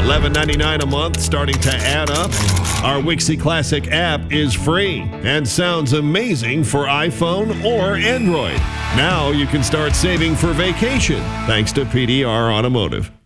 $11.99 a month, starting to add up. Our Wixie Classic app is free and sounds amazing for iPhone or Android. Now you can start saving for vacation thanks to PDR Automotive.